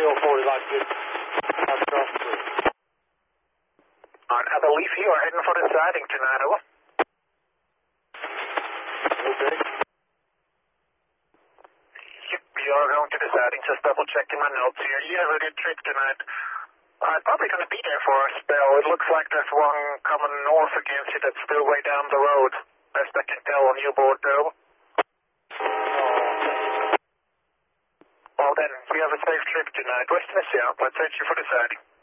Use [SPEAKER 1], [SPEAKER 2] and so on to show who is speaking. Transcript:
[SPEAKER 1] 304 like this.
[SPEAKER 2] Alright, I believe you are heading for the siding tonight, over.
[SPEAKER 1] Okay.
[SPEAKER 2] Yep, you are going to the siding, just double checking my notes here. You have a good trip tonight. Probably going to be there for a spell. It looks like there's one coming north against you that's still way down the road. Best I can tell on your board, though. Well then, you have a safe trip tonight. Western is out. Let's set you for the siding.